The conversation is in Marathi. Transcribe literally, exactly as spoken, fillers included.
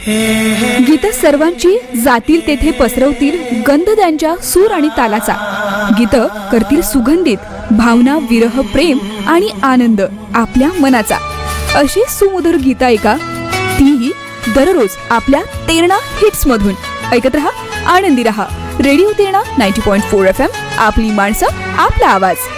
गीत सर्वांची जातील तेथे पसरवतील गंध त्यांच्या सूर आणि तालाचा. गीत करतील सुगंधित भावना, विरह, प्रेम आणि आनंद आपल्या मनाचा. अशी सुमधुर गीत ऐका, तीही दररोज आपल्या तेरणा हिट्स मधून. ऐकत रहा, आनंदी रहा. रेडिओ तेरणा नव्वद पॉईंट चार एफ एम, आपली माणसं, आपला आवाज.